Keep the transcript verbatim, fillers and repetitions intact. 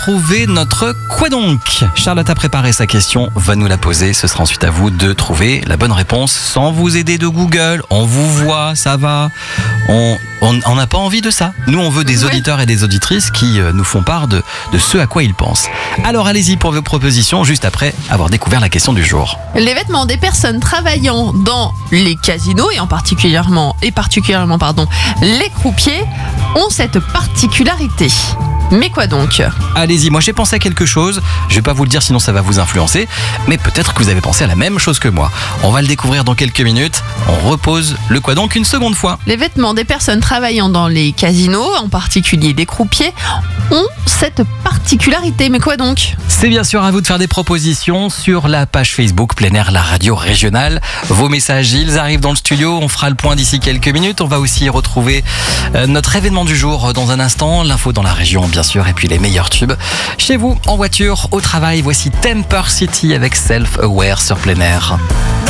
Trouver notre quoi donc. Charlotte a préparé sa question, va nous la poser. Ce sera ensuite à vous de trouver la bonne réponse sans vous aider de Google. On vous voit, ça va. On on n'a pas envie de ça. Nous, on veut des auditeurs et des auditrices qui euh, nous font part de, de ce à quoi ils pensent. Alors allez-y pour vos propositions juste après avoir découvert la question du jour. Les vêtements des personnes travaillant dans les casinos et en particulièrement, et particulièrement pardon, les croupiers ont cette particularité. Mais quoi donc ? Allez-y, moi j'ai pensé à quelque chose. Je vais pas vous le dire sinon ça va vous influencer. Mais peut-être que vous avez pensé à la même chose que moi. On va le découvrir dans quelques minutes. On repose le quoi donc une seconde fois. Les vêtements des personnes travaillant dans les casinos, en particulier des croupiers, ont cette particularité. Mais quoi donc ? C'est bien sûr à vous de faire des propositions sur la page Facebook Plein Air, la radio régionale. Vos messages, ils arrivent dans le studio. On fera le point d'ici quelques minutes. On va aussi retrouver euh, notre événement du jour dans un instant. L'info dans la région, bien sûr, et puis les meilleurs tubes. Chez vous, en voiture, au travail, voici Temper City avec Self Aware sur Plein Air.